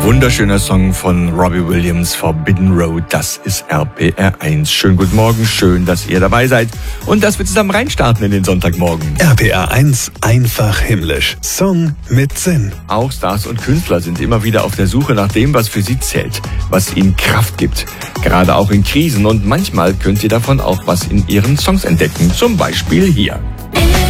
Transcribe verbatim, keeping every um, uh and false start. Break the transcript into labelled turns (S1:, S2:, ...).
S1: Wunderschöner Song von Robbie Williams, Forbidden Road, das ist R P R eins. Schönen guten Morgen, schön, dass ihr dabei seid und dass wir zusammen reinstarten in den Sonntagmorgen.
S2: R P R eins, einfach himmlisch. Song mit Sinn.
S1: Auch Stars und Künstler sind immer wieder auf der Suche nach dem, was für sie zählt, was ihnen Kraft gibt. Gerade auch in Krisen, und manchmal könnt ihr davon auch was in ihren Songs entdecken, zum Beispiel hier.